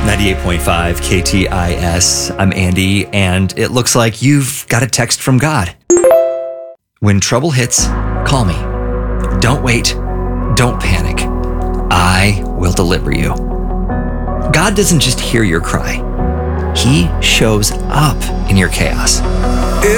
98.5 KTIS. I'm Andy, and it looks like you've got a text from God. When trouble hits, call me. Don't wait. Don't panic. I will deliver you. God doesn't just hear your cry. He shows up in your chaos.